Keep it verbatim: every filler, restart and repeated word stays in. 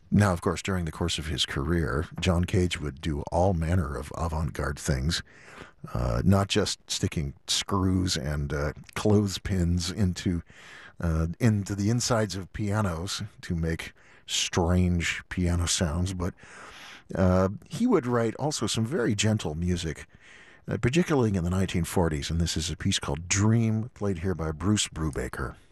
Now, of course, during the course of his career, John Cage would do all manner of avant-garde things, uh, not just sticking screws and uh, clothespins into uh, into the insides of pianos to make strange piano sounds, but uh, he would write also some very gentle music, uh, particularly in the nineteen forties. And this is a piece called "Dream," played here by Bruce Brubaker.